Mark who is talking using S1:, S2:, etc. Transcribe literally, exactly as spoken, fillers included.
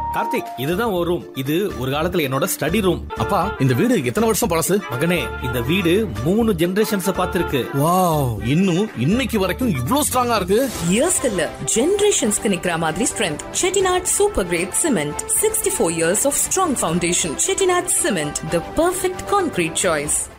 S1: கார்த்திக், இதுதான் ஒரு ரூம். இது ஒரு காலத்துல என்னோட ஸ்டடி ரூம்.
S2: அப்பா, இந்த வீடு எத்தனை வருஷம் பழசு?
S1: மகனே, இந்த வீடு மூணு ஜெனரேஷன்ஸ் பார்த்திருக்கு.
S2: வாவ், இன்னும் இன்னைக்கு வரைக்கும் இவ்ளோ ஸ்ட்ராங்கா இருக்கு.
S3: இயர்ஸ் இல்ல, ஜெனரேஷன்ஸ்க்கு நிக்கிற மாதிரி strength. Chettinad super great cement, sixty four years of strong foundation. Chettinad cement, the perfect concrete choice.